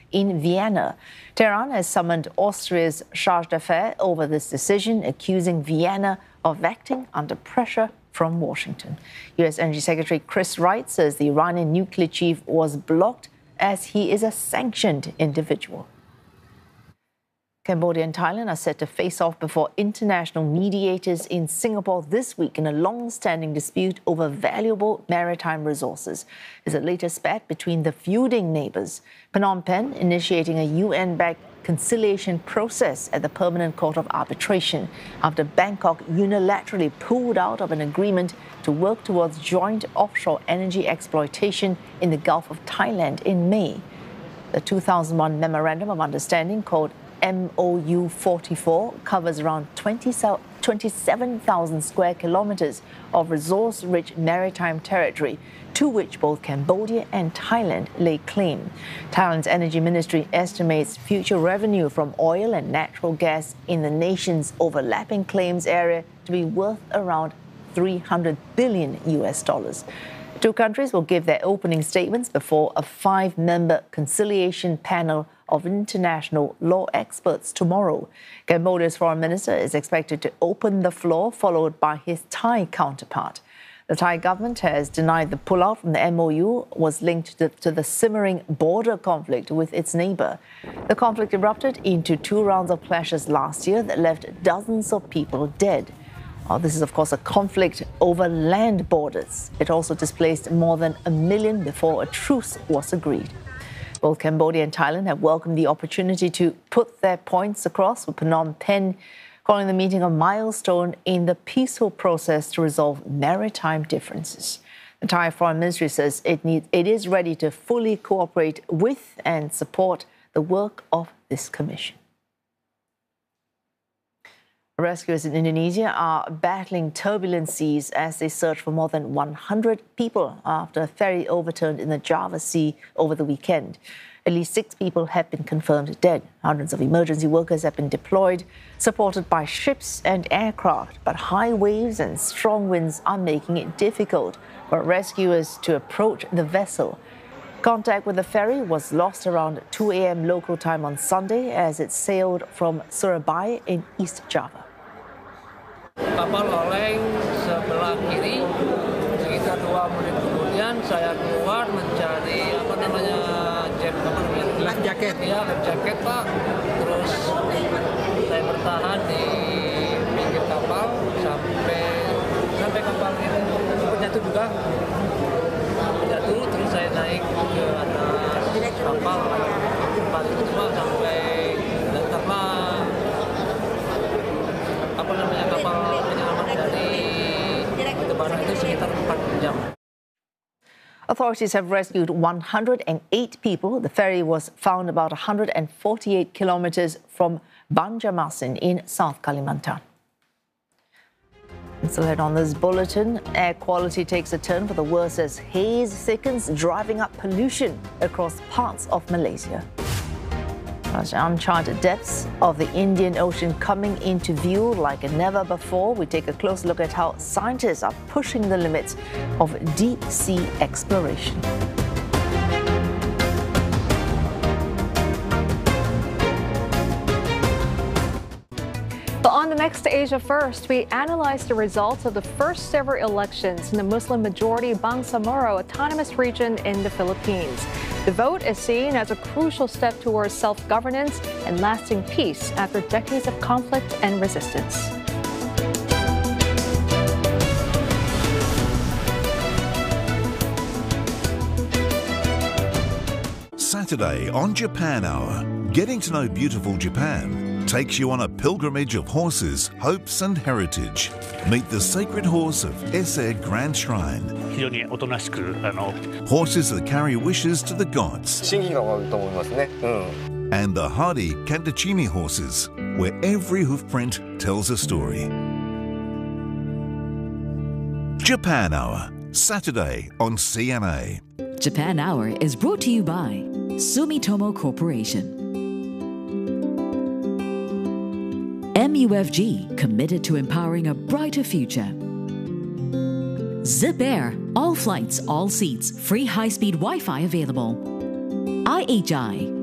in Vienna. Tehran has summoned Austria's charge d'affaires over this decision, accusing Vienna of acting under pressure from Washington. U.S. Energy Secretary Chris Wright says the Iranian nuclear chief was blocked as he is a sanctioned individual. Cambodia and Thailand are set to face off before international mediators in Singapore this week in a long-standing dispute over valuable maritime resources. It's the latest spat between the feuding neighbours. Phnom Penh initiating a UN-backed conciliation process at the Permanent Court of Arbitration after Bangkok unilaterally pulled out of an agreement to work towards joint offshore energy exploitation in the Gulf of Thailand in May. The 2001 Memorandum of Understanding, called MOU 44, covers around 27,000 square kilometres of resource-rich maritime territory, to which both Cambodia and Thailand lay claim. Thailand's energy ministry estimates future revenue from oil and natural gas in the nation's overlapping claims area to be worth around $300 billion. The two countries will give their opening statements before a 5-member conciliation panel of international law experts tomorrow. Cambodia's foreign minister is expected to open the floor, followed by his Thai counterpart. The Thai government has denied the pullout from the MOU was linked to the simmering border conflict with its neighbour. The conflict erupted into 2 rounds of clashes last year that left dozens of people dead. This is, of course, a conflict over land borders. It also displaced more than 1 million before a truce was agreed. Both Cambodia and Thailand have welcomed the opportunity to put their points across, with Phnom Penh calling the meeting a milestone in the peaceful process to resolve maritime differences. The Thai Foreign Ministry says it is ready to fully cooperate with and support the work of this commission. Rescuers in Indonesia are battling turbulent seas as they search for more than 100 people after a ferry overturned in the Java Sea over the weekend. At least 6 people have been confirmed dead. Hundreds of emergency workers have been deployed, supported by ships and aircraft. But high waves and strong winds are making it difficult for rescuers to approach the vessel. Contact with the ferry was lost around 2 a.m. local time on Sunday as it sailed from Surabaya in East Java. Kapal oleng sebelah kiri, sekitar 2 menit kemudian saya keluar mencari life jacket. Ya, life jacket Pak. Terus saya bertahan di pinggir kapal sampai kapal itu jatuh juga. Jatuh, terus saya naik ke atas kapal. Kapal itu cuma sampai datanglah kapal penyelamat dari Batam itu sekitar 4 jam. Authorities have rescued 108 people. The ferry was found about 148 kilometres from Banjarmasin in South Kalimantan. And still ahead on this bulletin, air quality takes a turn for the worse as haze thickens, driving up pollution across parts of Malaysia. As uncharted depths of the Indian Ocean coming into view like never before, we take a close look at how scientists are pushing the limits of deep-sea exploration. But on the next Asia First, we analyze the results of the first ever elections in the Muslim-majority Bangsamoro Autonomous Region in the Philippines. The vote is seen as a crucial step towards self-governance and lasting peace after decades of conflict and resistance. Saturday on Japan Hour, getting to know beautiful Japan takes you on a pilgrimage of horses, hopes and heritage. Meet the sacred horse of Ise Grand Shrine. Horses that carry wishes to the gods. And the hardy Kantachimi horses, where every hoofprint tells a story. Japan Hour, Saturday on CNA. Japan Hour is brought to you by Sumitomo Corporation. MUFG, committed to empowering a brighter future. Zip Air, all flights, all seats, free high-speed Wi-Fi available. IHI,